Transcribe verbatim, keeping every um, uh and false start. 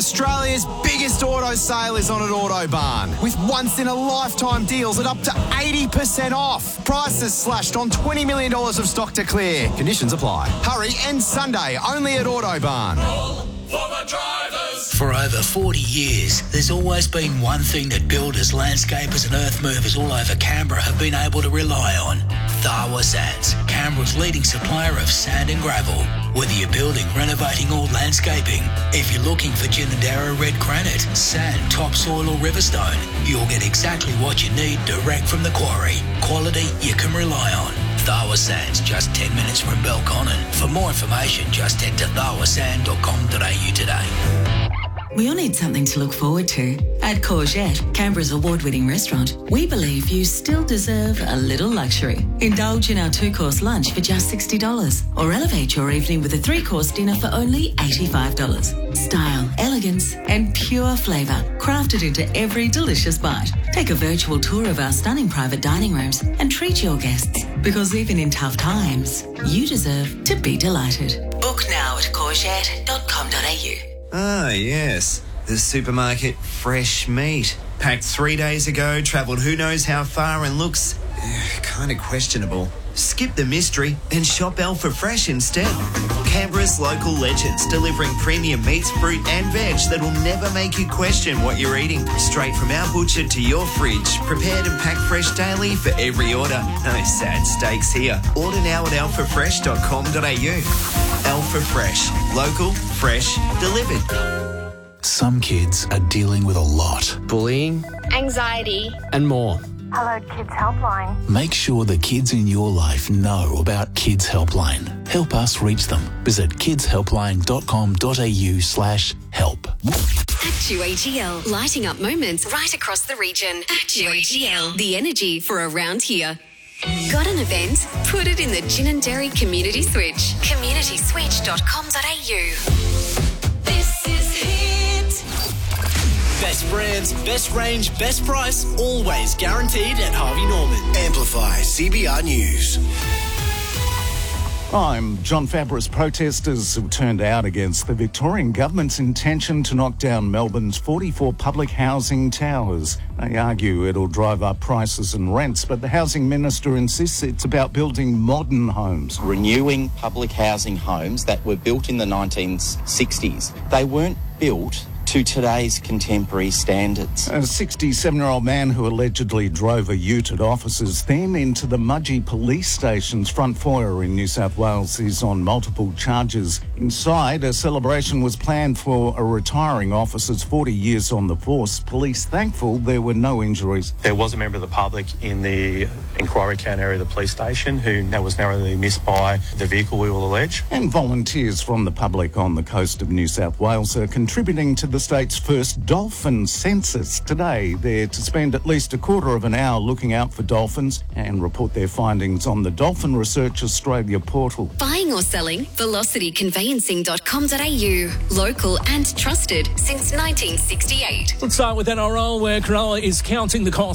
Australia's biggest auto sale is on at Autobarn, with once-in-a-lifetime deals at up to eighty percent off. Prices slashed on twenty million dollars of stock to clear. Conditions apply. Hurry, end Sunday, only at Autobarn. For the drivers. For over forty years, there's always been one thing that builders, landscapers and earth movers all over Canberra have been able to rely on. Tharwa Sands, Canberra's leading supplier of sand and gravel. Whether you're building, renovating or landscaping, if you're looking for Ginninderra red granite, sand, topsoil or riverstone, you'll get exactly what you need direct from the quarry. Quality you can rely on. Tharwa Sands, just ten minutes from Belconnen. For more information, just head to tharwa sand dot com dot a u today. We all need something to look forward to. At Courgette, Canberra's award-winning restaurant, we believe you still deserve a little luxury. Indulge in our two-course lunch for just sixty dollars or elevate your evening with a three-course dinner for only eighty-five dollars. Style, elegance and pure flavour crafted into every delicious bite. Take a virtual tour of our stunning private dining rooms and treat your guests, because even in tough times, you deserve to be delighted. Book now at courgette dot com dot a u. Ah, yes. The supermarket fresh meat. Packed three days ago, travelled who knows how far and looks uh, kind of questionable. Skip the mystery and shop Alpha Fresh instead. Canberra's local legends, delivering premium meats, fruit and veg that'll never make you question what you're eating. Straight from our butcher to your fridge, prepared and packed fresh daily for every order. No sad steaks here. Order now at alpha fresh dot com dot a u. Alpha Fresh. Local, fresh, delivered. Some kids are dealing with a lot. Bullying, anxiety, and more. Hello Kids Helpline. Make sure the kids in your life know about Kids Helpline. Help us reach them. Visit kids helpline dot com dot a u slash help. Actu A G L, lighting up moments right across the region. Actu A G L, the energy for around here. Got an event? Put it in the Ginninderra Community Switch. community switch dot com dot a u. This is Hit. Best brands, best range, best price, always guaranteed at Harvey Norman. Amplify C B R News. I'm John Fabris. Protesters have turned out against the Victorian government's intention to knock down Melbourne's forty-four public housing towers. They argue it'll drive up prices and rents, but the housing minister insists it's about building modern homes. Renewing public housing homes that were built in the nineteen sixties. They weren't built to today's contemporary standards. A sixty-seven-year-old man who allegedly drove a ute at officers then into the Mudgee police station's front foyer in New South Wales is on multiple charges. Inside, a celebration was planned for a retiring officer's forty years on the force. Police thankful there were no injuries. There was a member of the public in the inquiry count area of the police station who was narrowly missed by the vehicle, we will allege. And volunteers from the public on the coast of New South Wales are contributing to the state's first dolphin census today. They're to spend at least a quarter of an hour looking out for dolphins and report their findings on the Dolphin Research Australia portal. Buying or selling? velocity conveyancing dot com dot a u. Local and trusted since nineteen sixty-eight. Let's start with N R L, where Cronulla is counting the cost